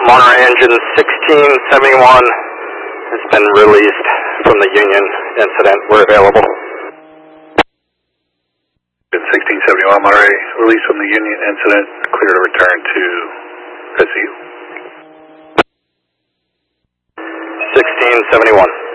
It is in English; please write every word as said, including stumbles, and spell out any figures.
Monterey engine sixteen seventy-one has been released from the Union incident. We're available. sixteen seventy-one Monterey, released from the Union incident, clear to return to S C U. sixteen seventy-one.